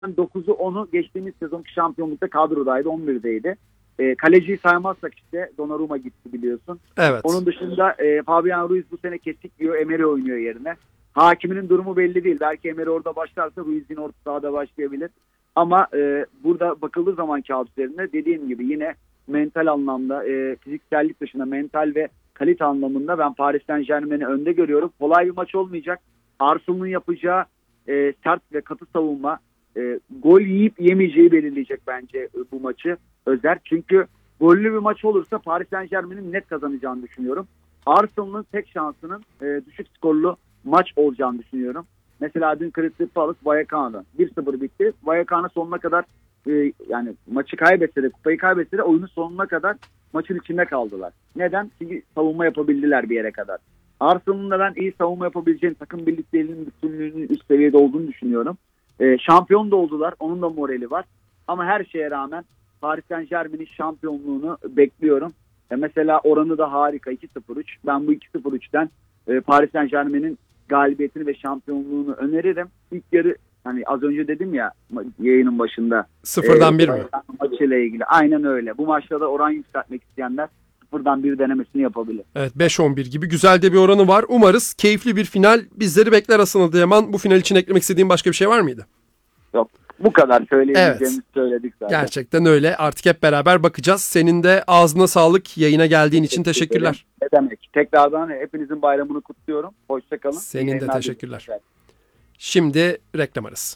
9'u 10'u geçtiğimiz sezonki şampiyonlukta kadrodaydı, 11'deydi. Kaleciyi saymazsak işte Donnarumma gitti biliyorsun. Evet. Onun dışında Fabian Ruiz bu sene kesik diyor, Emery oynuyor yerine. Hakiminin durumu belli değil. Belki Emery orada başlarsa Ruiz yine orta sahada başlayabilir. Ama burada bakıldığı zaman kağıt üzerinde dediğim gibi yine mental anlamda, fiziksellik dışında mental ve kalite anlamında ben Paris Saint-Germain'i önde görüyorum. Kolay bir maç olmayacak. Arsenal'ın yapacağı sert ve katı savunma gol yiyip yemeyeceği belirleyecek bence bu maçı Özer. Çünkü gollü bir maç olursa Paris Saint-Germain'in net kazanacağını düşünüyorum. Arsenal'ın tek şansının düşük skorlu maç olacağını düşünüyorum. Mesela dün Crystal Palace Vallecano'da 1-0 bitti. Vallecano sonuna kadar yani maçı kaybetse de, kupayı kaybetse de oyunun sonuna kadar maçın içinde kaldılar. Neden? Çünkü savunma yapabildiler bir yere kadar. Arsenal'ın da ben iyi savunma yapabileceğini, takım birliklerinin bütünlüğünün üst seviyede olduğunu düşünüyorum. Şampiyon da oldular. Onun da morali var. Ama her şeye rağmen Paris Saint-Germain'in şampiyonluğunu bekliyorum. Mesela oranı da harika, 2-0-3. Ben bu 2-0-3'ten Paris Saint-Germain'in galibiyetini ve şampiyonluğunu öneririm. İlk yarı, hani az önce dedim ya yayının başında. 0'dan 1 mi? Maçıyla ilgili. Aynen öyle. Bu maçta da oran yükseltmek isteyenler 0'dan 1 denemesini yapabilir. Evet, 5-11 gibi güzel de bir oranı var. Umarız keyifli bir final bizleri bekler Hasan Adıyaman. Bu final için eklemek istediğin başka bir şey var mıydı? Yok. Bu kadar söyleyebileceğimizi söyledik zaten. Gerçekten öyle. Artık hep beraber bakacağız. Senin de ağzına sağlık. Yayına geldiğin için teşekkürler. Ne demek. Tekrardan hepinizin bayramını kutluyorum. Hoşçakalın. Senin de teşekkürler. Şimdi reklam arası.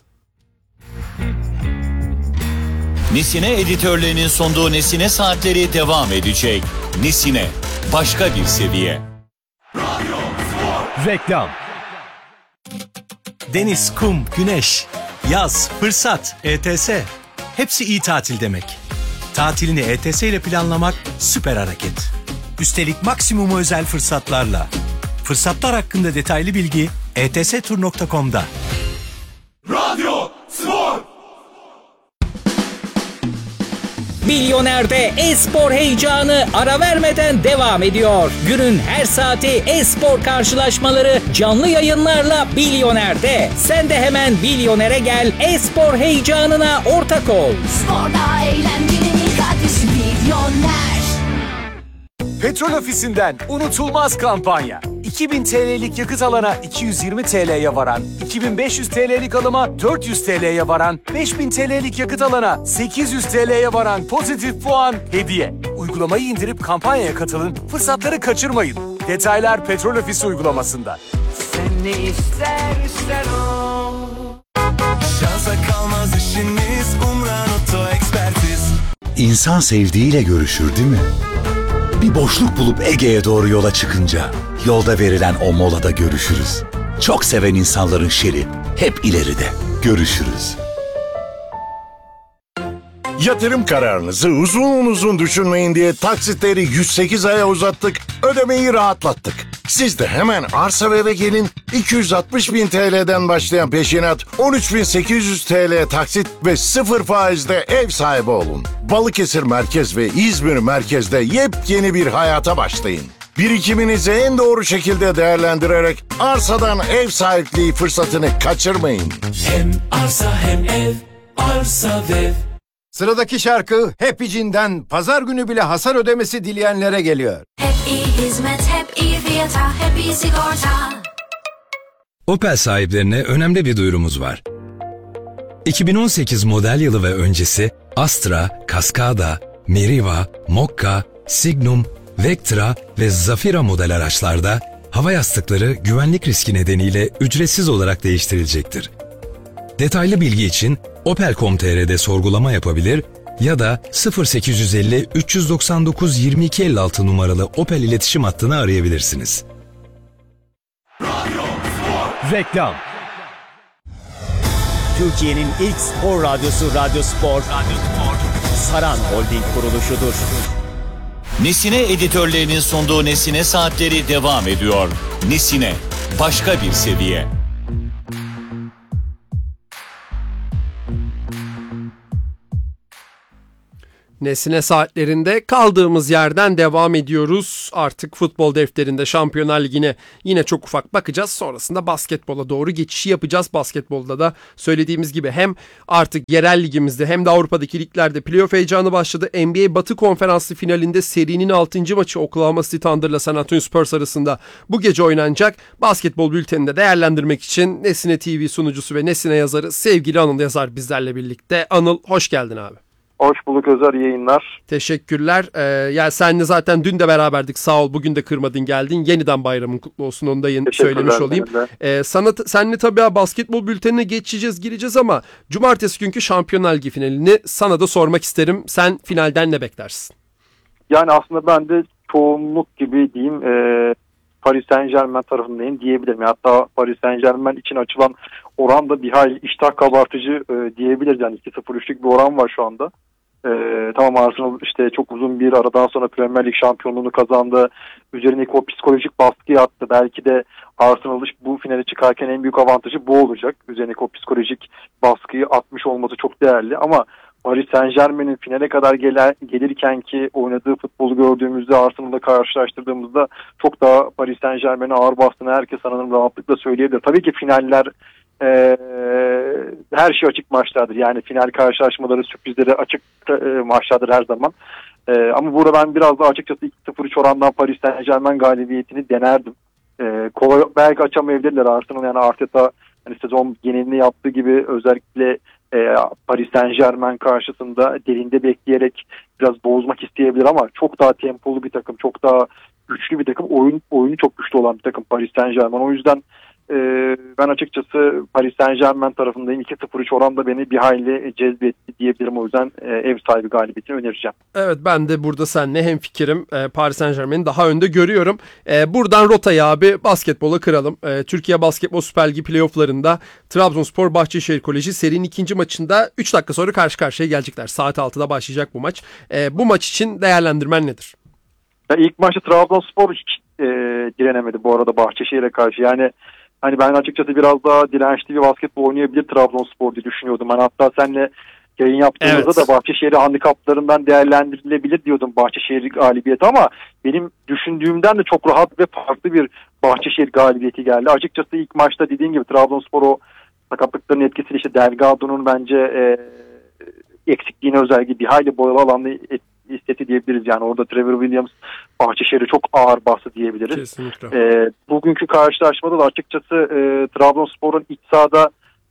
Nesine editörlüğünün sunduğu Nesine Saatleri devam edecek. Nesine, başka bir seviye. Reklam. Deniz, kum, güneş, yaz, fırsat, ETS. Hepsi iyi tatil demek. Tatilini ETS ile planlamak süper hareket. Üstelik maksimum özel fırsatlarla. Fırsatlar hakkında detaylı bilgi etstur.com'da. Radyo Spor. Milyoner'de e-spor heyecanı ara vermeden devam ediyor. Günün her saati e-spor karşılaşmaları canlı yayınlarla Milyoner'de. Sen de hemen Milyoner'e gel, e-spor heyecanına ortak ol. Sporda eğlencenin ilk adresi Milyoner. Petrol Ofisi'nden unutulmaz kampanya. 2000 TL'lik yakıt alana 220 TL'ye varan, 2500 TL'lik alıma 400 TL'ye varan, 5000 TL'lik yakıt alana 800 TL'ye varan pozitif puan hediye. Uygulamayı indirip kampanyaya katılın, fırsatları kaçırmayın. Detaylar Petrol Ofisi uygulamasında. Sen ne istersen o. Şansa kalmaz işiniz, Umran Oto Ekspertiz. İnsan sevdiğiyle görüşür değil mi? Bir boşluk bulup Ege'ye doğru yola çıkınca yolda verilen o molada görüşürüz. Çok seven insanların şeri hep ileride. Görüşürüz. Yatırım kararınızı uzun düşünmeyin diye taksitleri 108 aya uzattık, ödemeyi rahatlattık. Siz de hemen arsa ve eve gelin, 260.000 TL'den başlayan peşinat, 13.800 TL taksit ve 0 faizde ev sahibi olun. Balıkesir Merkez ve İzmir Merkez'de yepyeni bir hayata başlayın. Birikiminizi en doğru şekilde değerlendirerek arsadan ev sahipliği fırsatını kaçırmayın. Hem arsa hem ev, arsa ve... Sıradaki şarkı Happy'cinden pazar günü bile hasar ödemesi dileyenlere geliyor. Hep iyi hizmet, hep iyi fiyata, hep iyi sigorta. Opel sahiplerine önemli bir duyurumuz var. 2018 model yılı ve öncesi Astra, Cascada, Meriva, Mokka, Signum, Vectra ve Zafira model araçlarda hava yastıkları güvenlik riski nedeniyle ücretsiz olarak değiştirilecektir. Detaylı bilgi için Opel.com.tr'de sorgulama yapabilir ya da 0850 399 2256 numaralı Opel iletişim hattını arayabilirsiniz. Reklam. Türkiye'nin ilk spor radyosu Radyo Spor. Saran Holding kuruluşudur. Nesine editörlüğünün sunduğu Nesine Saatleri devam ediyor. Nesine, başka bir seviye. Nesine saatlerinde kaldığımız yerden devam ediyoruz. Artık futbol defterinde Şampiyonlar Ligi'ne yine çok ufak bakacağız. Sonrasında basketbola doğru geçişi yapacağız. Basketbolda da söylediğimiz gibi hem artık yerel ligimizde hem de Avrupa'daki liglerde playoff heyecanı başladı. NBA Batı Konferansı finalinde serinin 6. maçı Oklahoma City Thunder'la San Antonio Spurs arasında bu gece oynanacak. Basketbol bülteninde değerlendirmek için Nesine TV sunucusu ve Nesine yazarı sevgili Anıl Yazar bizlerle birlikte. Anıl, hoş geldin abi. Hoş bulduk Özer, yayınlar. Teşekkürler. Yani seninle zaten dün de beraberdik, sağ ol, bugün de kırmadın geldin. Yeniden bayramın kutlu olsun, onu da söylemiş olayım. Seninle tabii basketbol bültenine gireceğiz ama cumartesi günkü Şampiyonlar Ligi finalini sana da sormak isterim. Sen finalden ne beklersin? Yani aslında ben de çoğunluk gibi diyeyim Paris Saint-Germain tarafındayım diyebilirim. Hatta Paris Saint-Germain için açılan oran da bir hayli iştah kabartıcı diyebiliriz. Yani 2-0-3'lük bir oran var şu anda. Tamam, Arsenal işte çok uzun bir aradan sonra Premier Lig şampiyonluğunu kazandı. Üzerindeki o psikolojik baskıyı attı. Belki de Arsenal bu finale çıkarken en büyük avantajı bu olacak. Üzerindeki o psikolojik baskıyı atmış olması çok değerli. Ama Paris Saint-Germain'in finale kadar gelirken ki oynadığı futbolu gördüğümüzde, Arsenal'la karşılaştırdığımızda çok daha Paris Saint-Germain'e ağır bastığını herkes sanırım rahatlıkla söyleyebilir. Tabii ki finaller her şey açık maçlardır. Yani final karşılaşmaları, sürprizleri açık maçlardır her zaman. Ama burada ben biraz daha açıkçası 2-0-3 orandan Paris Saint-Germain galibiyetini denerdim. Kolay belki açamayabilirler Arsenal, yani Arteta hani sezon genelini yaptığı gibi özellikle Paris Saint-Germain karşısında derinde bekleyerek biraz bozmak isteyebilir ama çok daha tempolu bir takım, çok daha güçlü bir takım, oyunu çok güçlü olan bir takım Paris Saint-Germain. O yüzden ben açıkçası Paris Saint-Germain tarafındayım. 2-0-3 oran da beni bir hayli cezbetti diyebilirim. O yüzden ev sahibi galibiyetini önereceğim. Evet, ben de burada seninle hemfikirim. Paris Saint-Germain'i daha önde görüyorum. Buradan rotayı abi basketbola kıralım. Türkiye Basketbol Süper Ligi playofflarında Trabzonspor Bahçeşehir Koleji serinin ikinci maçında 3 dakika sonra karşı karşıya gelecekler. Saat 6'da başlayacak bu maç. Bu maç için değerlendirmen nedir? İlk maçta Trabzonspor hiç direnemedi bu arada Bahçeşehir'e karşı. Yani hani ben açıkçası biraz daha dirençli bir basketbol oynayabilir Trabzonspor diye düşünüyordum. Ben hatta seninle yayın yaptığımızda da Bahçeşehir'i handikaplarından değerlendirilebilir diyordum Bahçeşehir galibiyeti, ama benim düşündüğümden de çok rahat ve farklı bir Bahçeşehir galibiyeti geldi. Açıkçası ilk maçta dediğim gibi Trabzonspor o sakatlıkların etkisiyle işte Delgado'nun bence eksikliğine özellikle bir hayli boyalı alanda isteti diyebiliriz. Yani orada Trevor Williams Bahçeşehir'e çok ağır bastı diyebiliriz. Kesinlikle. Bugünkü karşılaşmada da açıkçası Trabzonspor'un iç sahada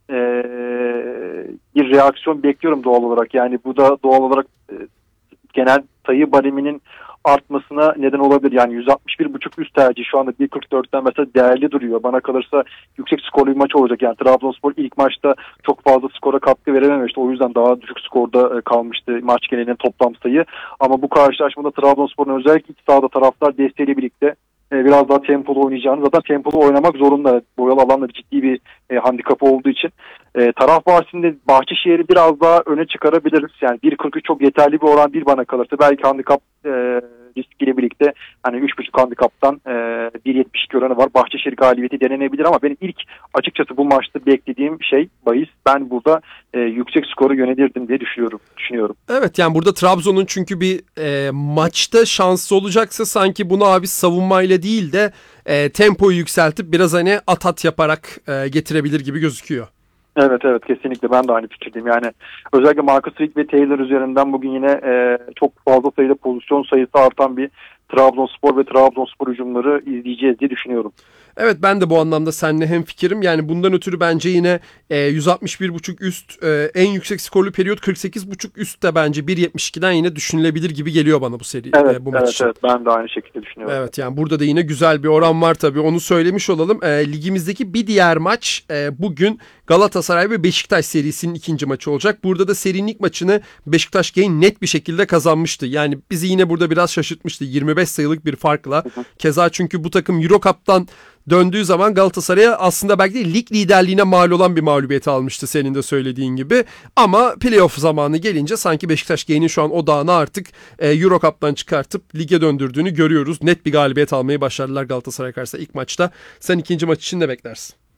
bir reaksiyon bekliyorum doğal olarak. Yani bu da doğal olarak genel sayı bariminin artmasına neden olabilir. Yani 161.5 üst tercih şu anda 1.44'ten mesela değerli duruyor. Bana kalırsa yüksek skorlu bir maç olacak. Yani Trabzonspor ilk maçta çok fazla skora katkı verememişti. O yüzden daha düşük skorda kalmıştı maç genelinin toplam sayı. Ama bu karşılaşmada Trabzonspor'un özellikle iç sahada taraftar desteğiyle birlikte biraz daha tempolu oynayacağını, zaten tempolu oynamak zorunda. Boyalı alanda ciddi bir handikapı olduğu için. Taraf bahsinde Bahçeşehir'i biraz daha öne çıkarabiliriz. Yani 1.43 çok yeterli bir oran değil bana kalırsa. Belki handikap riskiyle birlikte hani 3.5 handikaptan 1.72 oranı var. Bahçeşehir galibiyeti denenebilir ama benim ilk açıkçası bu maçta beklediğim şey bahis. Ben burada yüksek skoru yönelirdim diye düşünüyorum. Evet, yani burada Trabzon'un çünkü bir maçta şansı olacaksa sanki bunu abi savunmayla değil de tempoyu yükseltip biraz hani at yaparak getirebilir gibi gözüküyor. Evet kesinlikle ben de aynı fikirdeyim. Yani özellikle Marcus Rick ve Taylor üzerinden bugün yine çok fazla sayıda pozisyon sayısı artan bir Trabzonspor ve Trabzonspor hücumları izleyeceğiz diye düşünüyorum. Evet, ben de bu anlamda seninle hemfikirim. Yani bundan ötürü bence yine 161.5 üst, en yüksek skorlu periyot 48.5 üst de bence 1.72'den yine düşünülebilir gibi geliyor bana bu seri, bu maç için. Evet, ben de aynı şekilde düşünüyorum. Evet, yani burada da yine güzel bir oran var tabii, onu söylemiş olalım. Ligimizdeki bir diğer maç bugün Galatasaray ve Beşiktaş serisinin ikinci maçı olacak. Burada da serinin ilk maçını Beşiktaş net bir şekilde kazanmıştı. Yani bizi yine burada biraz şaşırtmıştı 25 sayılık bir farkla. Keza çünkü bu takım Euro Cup'tan döndüğü zaman Galatasaray'a aslında belki de lig liderliğine mal olan bir mağlubiyeti almıştı senin de söylediğin gibi. Ama playoff zamanı gelince sanki Beşiktaş G'nin şu an odağını artık Euro Cup'tan çıkartıp lige döndürdüğünü görüyoruz. Net bir galibiyet almayı başardılar Galatasaray karşısında ilk maçta. Sen ikinci maç için ne beklersin?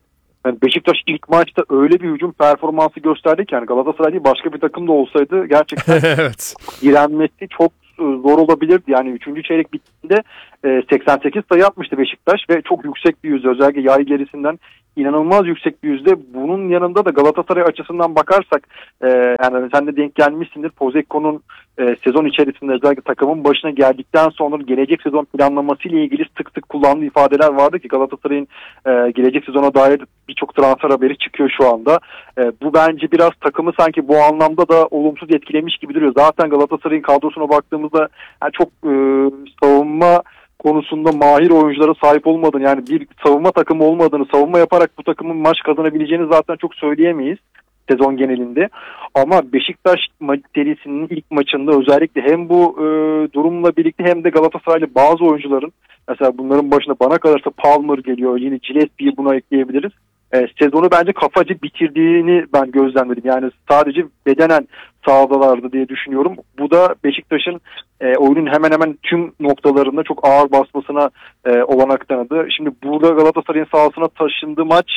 Yani Beşiktaş ilk maçta öyle bir hücum performansı gösterdi ki yani Galatasaray değil başka bir takım da olsaydı gerçekten evet. direnmesi çok zor olabilirdi. Yani 3. çeyrek bittiğinde 88 sayı atmıştı Beşiktaş ve çok yüksek bir yüzde, özellikle yay gerisinden inanılmaz yüksek bir yüzde. Bunun yanında da Galatasaray açısından bakarsak yani sen de denk gelmişsindir. Pozekko'nun sezon içerisinde özellikle takımın başına geldikten sonra gelecek sezon planlaması ile ilgili sık sık kullandığı ifadeler vardı ki Galatasaray'ın gelecek sezona dair birçok transfer haberi çıkıyor şu anda. Bu bence biraz takımı sanki bu anlamda da olumsuz etkilemiş gibi duruyor. Zaten Galatasaray'ın kadrosuna baktığımızda yani çok savunma konusunda mahir oyunculara sahip olmadığını, yani bir savunma takımı olmadığını, savunma yaparak bu takımın maç kazanabileceğini zaten çok söyleyemeyiz sezon genelinde. Ama Beşiktaş serisinin ilk maçında özellikle hem bu durumla birlikte hem de Galatasaraylı bazı oyuncuların, mesela bunların başında bana kalırsa Palmer geliyor, yine Gillespie'yi buna ekleyebiliriz. Sezonu bence kafacı bitirdiğini ben gözlemledim. Yani sadece bedenen sahadalardı diye düşünüyorum. Bu da Beşiktaş'ın oyunun hemen hemen tüm noktalarında çok ağır basmasına olanak tanıdı. Şimdi burada Galatasaray'ın sahasına taşındığı maç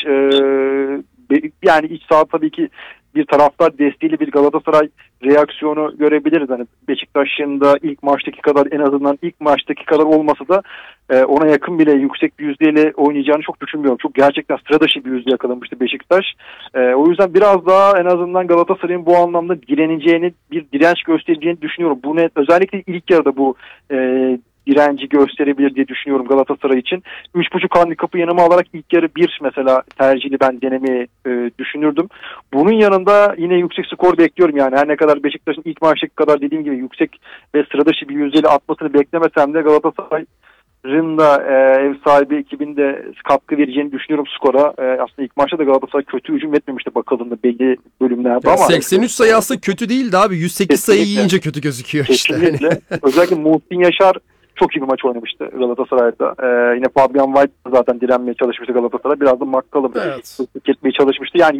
yani iç saha tabii ki bir taraftar desteğiyle bir Galatasaray reaksiyonu görebiliriz. Hani Beşiktaş'ın da ilk maçtaki kadar, en azından ilk maçtaki kadar olmasa da ona yakın bile yüksek bir yüzdeyle oynayacağını çok düşünmüyorum. Çok gerçekten sıra dışı bir yüzde yakalamıştı Beşiktaş. O yüzden biraz daha en azından Galatasaray'ın bu anlamda direneceğini, bir direnç göstereceğini düşünüyorum. Bu net, özellikle ilk yarıda bu direnci gösterebilir diye düşünüyorum Galatasaray için. 3.5 handikapı yanıma alarak ilk yarı 1 mesela tercihli ben denemeyi düşünürdüm. Bunun yanında yine yüksek skor bekliyorum yani. Her ne kadar Beşiktaş'ın ilk maçtaki kadar dediğim gibi yüksek ve sıra dışı bir yüzdeyle atmasını beklemesem de Galatasaray'ın da ev sahibi ekibinde katkı vereceğini düşünüyorum skora. Aslında ilk maçta da Galatasaray kötü hücum etmemişti bakıldığında belli bölümlerde ya ama. 83 sayı aslında kötü değildi abi. 108 sayı yiyince kötü gözüküyor kesinlikle. işte. Özellikle Muhsin Yaşar çok iyi bir maç oynamıştı Galatasaray'da. Yine Fabian White zaten direnmeye çalışmıştı Galatasaray. Biraz da McCallum etmeye çalışmıştı. Yani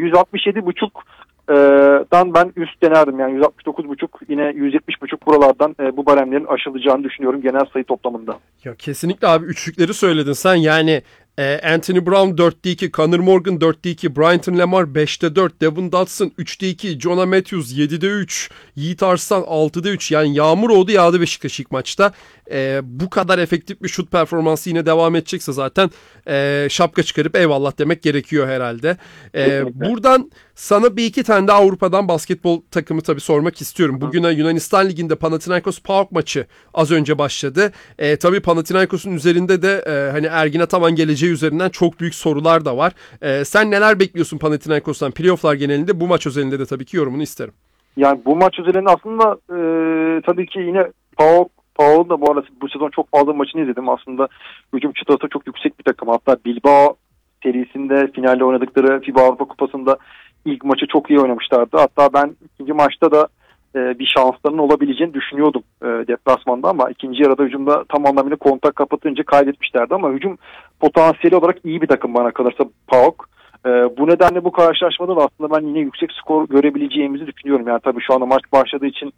167.5'dan ben üst denerdim. Yani 169.5 yine 170.5 buralardan bu baremlerin aşılacağını düşünüyorum genel sayı toplamında. Ya kesinlikle abi, üçlükleri söyledin sen. Yani Anthony Brown 4'te 2, Connor Morgan 4'te 2, Bryson Lamar 5'te 4, Devon Dotson 3'te 2, Jonah Matthews 7'de 3, Yiğit Arslan 6'da 3. Yani yağmur oldu yağdı Beşiktaş ilk maçta. Bu kadar efektif bir şut performansı yine devam edecekse zaten şapka çıkarıp eyvallah demek gerekiyor herhalde. Buradan sana bir iki tane de Avrupa'dan basketbol takımı tabii sormak istiyorum. Bugün Yunanistan Ligi'nde Panathinaikos PAOK maçı az önce başladı. Tabii Panathinaikos'un üzerinde de hani Ergin Ataman geleceği üzerinden çok büyük sorular da var. Sen neler bekliyorsun Panathinaikos'tan playoff'lar genelinde? Bu maç özelinde de tabii ki yorumunu isterim. Yani bu maç özelinde aslında tabii ki yine PAOK'un da bu arada bu sezon çok fazla maçını izledim. Aslında hücum çıtası çok yüksek bir takım. Hatta Bilbao serisinde finalde oynadıkları FIBA Avrupa Kupası'nda ilk maçı çok iyi oynamışlardı. Hatta ben ikinci maçta da bir şanslarının olabileceğini düşünüyordum deplasmanda ama ikinci yarıda hücumda tam anlamıyla kontak kapatınca kaybetmişlerdi ama hücum potansiyeli olarak iyi bir takım bana kalırsa PAOK. Bu nedenle bu karşılaşmada da aslında ben yine yüksek skor görebileceğimizi düşünüyorum. Yani tabii şu anda maç başladığı için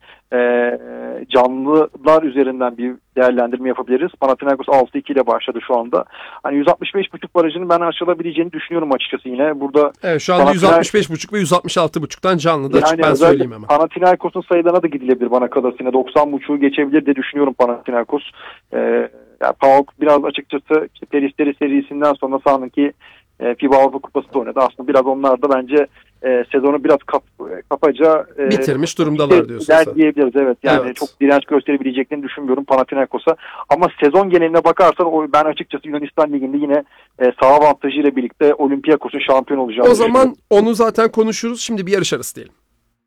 canlılar üzerinden bir değerlendirme yapabiliriz. Panathinaikos 6-2 ile başladı şu anda. Hani 165.5 barajının ben aşılabileceğini düşünüyorum açıkçası yine. Burada evet, şu anda 165.5 ve 166.5'tan canlı da açık ben söyleyeyim hemen. Panathinaikos'un sayılarına da gidilebilir bana kalırsa. Yine 90.5'u geçebilir diye düşünüyorum Panathinaikos. Yani PAOK biraz açıkçası Peristeri serisinden sonra sahanınki FIBA Avrupa Kupası da oynadı. Aslında biraz onlar da bence sezonu biraz kapaca bitirmiş durumdalar diyorsun sen. Diyebiliriz evet. Yani evet. Çok direnç gösterebileceklerini düşünmüyorum Panathinaikos'a. Ama sezon geneline bakarsan ben açıkçası Yunanistan Ligi'nde yine saha avantajıyla birlikte Olympiakos'un şampiyon olacağını o zaman onu zaten konuşuruz. Şimdi bir yarış arası diyelim.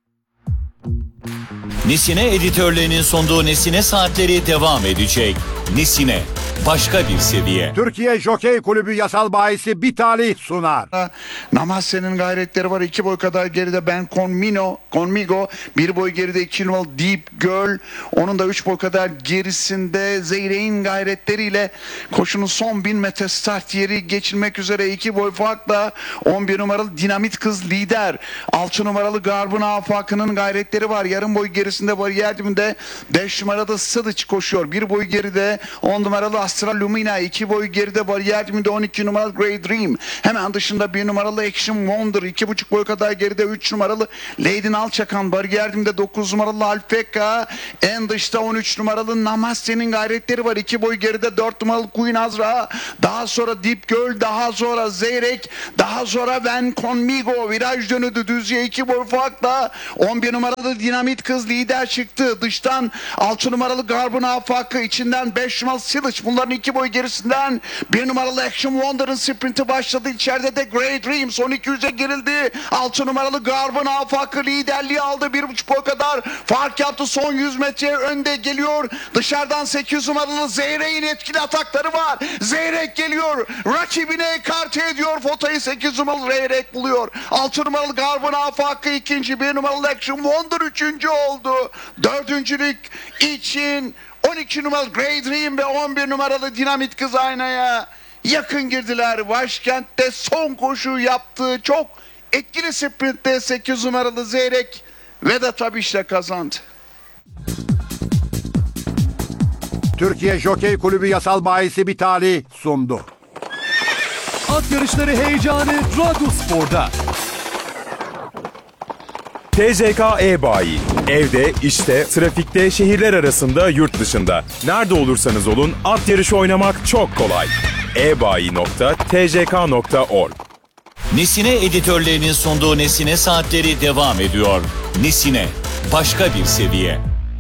Nesine editörlerinin sunduğu Nesine Saatleri devam edecek. Nesine, başka bir seviye. Türkiye Jokey Kulübü yasal bahisi bir talih sunar. Namaste'nin gayretleri var. 2 boy kadar geride Ben Conmigo. 1 boy geride 2 numaralı Deep Girl. Onun da 3 boy kadar gerisinde Zeyre'in gayretleriyle koşunun son 1000 metre start yeri geçilmek üzere 2 boy farkla 11 numaralı Dinamit Kız lider. 6 numaralı Garbın Afakı'nın gayretleri var. Yarım boy gerisinde bariyer dibinde 5 numaralı Sıdıç koşuyor. 1 boy geride gerisinde 10 numaralı Astra Lumina, 2 boy geride bariyer dibinde 12 numaralı Grey Dream. Hemen dışında 1 numaralı Action Wonder, 2,5 boy kadar geride 3 numaralı Lady Nalçakan, bariyer dibinde 9 numaralı Alfeka, en dışta 13 numaralı Namaste'nin gayretleri var. 2 boy geride 4 numaralı Queen Azra, daha sonra Deep Girl, daha sonra Zeyrek, daha sonra Ben Conmigo viraj dönüdü düzye 2 boy farkla. 11 numaralı Dinamit Kız lider çıktı. Dıştan 6 numaralı Garbın Afakı, içinden 5 numaralı Silic, bunların 2 boy gerisinden 1 numaralı Action Wonder'ın sprinti başladı. İçeride de Grey Dream son 200'e girildi. 6 numaralı Garbın Afakı liderliği aldı. 1,5 boy kadar fark yaptı. Son 100 metre önde geliyor. Dışarıdan 8 numaralı Zeyrek'in etkili atakları var. Zeyrek geliyor. Rakibine ekarte ediyor. Fotoyu 8 numaralı Zeyrek buluyor. 6 numaralı Garbın Afakı ikinci. 1 numaralı Action Wonder üçüncü oldu. Dördüncülük için 12 numaralı Grey Dream ve 11 numaralı Dinamit Kız aynaya yakın girdiler. Başkentte son koşu yaptığı çok etkili sprintte 8 numaralı Zeyrek Vedat Abiş'le kazandı. Türkiye Jokey Kulübü yasal bahisi Bitali sundu. At yarışları heyecanı Radyo Spor'da. TJK E-Bayi. Evde, işte, trafikte, şehirler arasında, yurt dışında. Nerede olursanız olun at yarışı oynamak çok kolay. ebayi.tjk.org. Nesine editörlerinin sunduğu Nesine Saatleri devam ediyor. Nesine, başka bir seviye.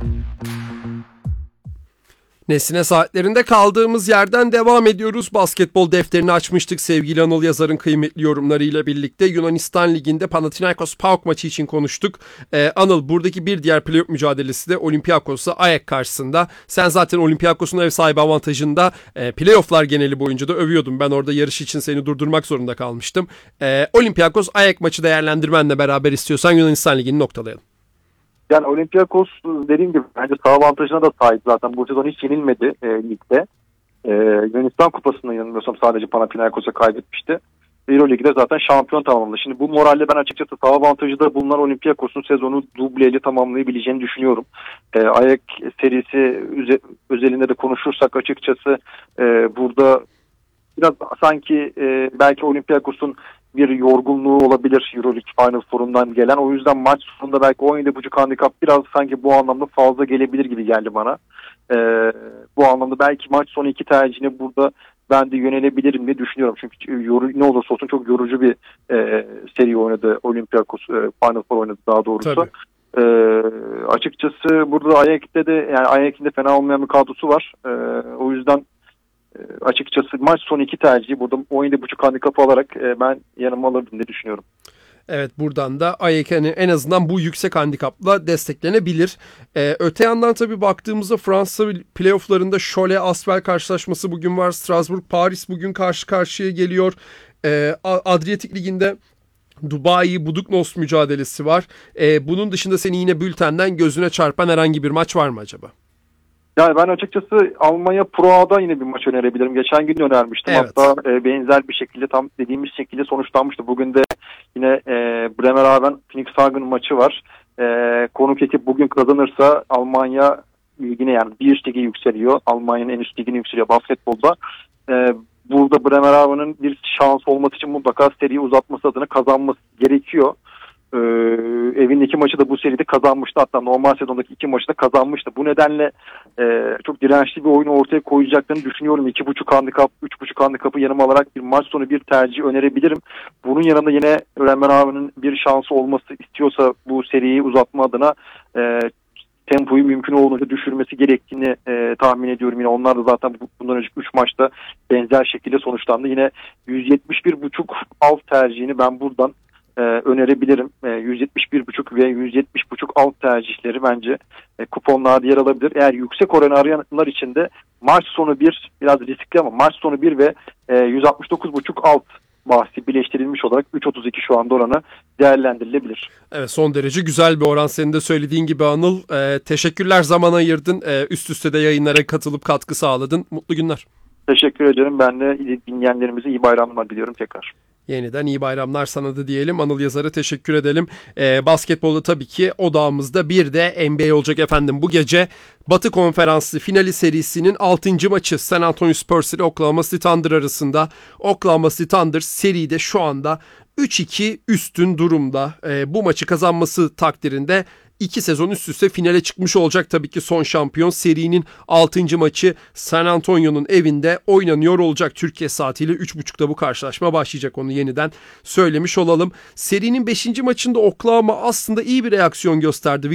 Nesine saatlerinde kaldığımız yerden devam ediyoruz. Basketbol defterini açmıştık sevgili Anıl Yazar'ın kıymetli yorumlarıyla birlikte. Yunanistan Ligi'nde Panathinaikos PAOK maçı için konuştuk. Anıl, buradaki bir diğer playoff mücadelesi de Olympiakos'la AEK karşısında. Sen zaten Olympiakos'un ev sahibi avantajında playofflar geneli boyunca da övüyordun. Ben orada yarış için seni durdurmak zorunda kalmıştım. Olympiakos AEK maçı değerlendirmenle beraber istiyorsan Yunanistan Ligi'ni noktalayalım. Yani Olympiakos dediğim gibi bence saha avantajına da sahip zaten. Bu sezon hiç yenilmedi ligde. Yunanistan Kupası'nda yanılmıyorsam sadece Panathinaikos'a kaybetmişti. Euroleague'de zaten şampiyon tamamladı. Şimdi bu moralle ben açıkçası saha avantajı da bulunan Olympiakos'un sezonu dubleyle tamamlayabileceğini düşünüyorum. AEK serisi özelinde de konuşursak açıkçası burada biraz sanki belki Olympiakos'un bir yorgunluğu olabilir Euroleague Final Four'undan gelen. O yüzden maç sonunda belki 17.5 handikap biraz sanki bu anlamda fazla gelebilir gibi geldi bana. Bu anlamda belki maç sonu 2 tercihine burada ben de yönelebilirim diye düşünüyorum. Çünkü ne olursa olsun çok yorucu bir seri oynadı Olympiakos. Final Four oynadı daha doğrusu. Açıkçası burada AEK'te de yani AEK'in de fena olmayan bir kadrosu var. O yüzden açıkçası maç sonu 2 tercihi burada 17.5 handikapı alarak ben yanıma alırdım diye düşünüyorum. Evet, buradan da AEK'nin en azından bu yüksek handikapla desteklenebilir. Öte yandan tabii baktığımızda Fransa playofflarında Cholet Asvel karşılaşması bugün var. Strasbourg Paris bugün karşı karşıya geliyor. Adriyatik Ligi'nde Dubai Buduknos mücadelesi var. Bunun dışında senin yine bültenden gözüne çarpan herhangi bir maç var mı acaba? Yani ben açıkçası Almanya Pro A'da yine bir maç önerebilirim. Geçen gün önermiştim. Evet. Hatta benzer bir şekilde tam dediğimiz şekilde sonuçlanmıştı. Bugün de yine Bremerhaven Phoenix Hagen maçı var. Konuk ekip bugün kazanırsa Almanya ligine yani bir üst lige yükseliyor. Almanya'nın en üst ligine yükseliyor basketbolda. Burada Bremerhaven'ın bir şans olması için mutlaka seriyi uzatması adına kazanması gerekiyor. Evindeki maçı da bu seride kazanmıştı. Hatta normal sezondaki 2 maçı da kazanmıştı. Bu nedenle çok dirençli bir oyunu ortaya koyacaklarını düşünüyorum. 2.5 handikap, 3.5 handikapı yanıma alarak bir maç sonu bir tercih önerebilirim. Bunun yanında yine Bremerhaven'ın bir şansı olması istiyorsa bu seriyi uzatma adına tempoyu mümkün olduğunca düşürmesi gerektiğini tahmin ediyorum. Yine onlar da zaten bundan önceki 3 maçta benzer şekilde sonuçlandı. Yine 171.5 alt tercihini ben buradan önerebilirim. 171.5 ve 170.5 alt tercihleri bence kuponlarda yer alabilir. Eğer yüksek oranı arayanlar için de maç sonu 1 biraz riskli ama maç sonu 1 ve 169.5 alt bahsi birleştirilmiş olarak 3.32 şu anda oranı değerlendirilebilir. Evet, son derece güzel bir oran senin de söylediğin gibi Anıl. Teşekkürler, zaman ayırdın. Üst üste de yayınlara katılıp katkı sağladın. Mutlu günler. Teşekkür ederim. Ben de dinleyenlerimize iyi bayramlar diliyorum tekrar. Yeniden iyi bayramlar sana da diyelim. Anıl Yazar'a teşekkür edelim. Basketbolda tabii ki odağımızda bir de NBA olacak efendim. Bu gece Batı Konferansı finali serisinin 6. maçı San Antonio Spurs ile Oklahoma City Thunder arasında. Oklahoma City Thunder seride şu anda 3-2 üstün durumda. Bu maçı kazanması takdirinde 2 sezon üst üste finale çıkmış olacak tabii ki son şampiyon. Serinin 6. maçı San Antonio'nun evinde oynanıyor olacak. Türkiye saatiyle 3.30'da bu karşılaşma başlayacak, onu yeniden söylemiş olalım. Serinin 5. maçında Oklahoma aslında iyi bir reaksiyon gösterdi.